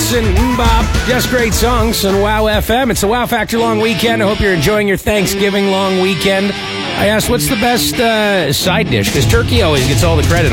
Roots and Mbop. Just great songs on Wow FM. It's the Wow Factor long weekend. I hope you're enjoying your Thanksgiving long weekend. I asked, what's the best side dish? Because turkey always gets all the credit.